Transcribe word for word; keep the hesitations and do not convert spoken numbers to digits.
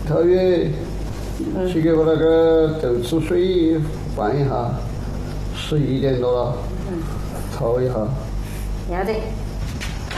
特约去给我那个豆豉水拌一下，十一点多了，炒一下。 要得。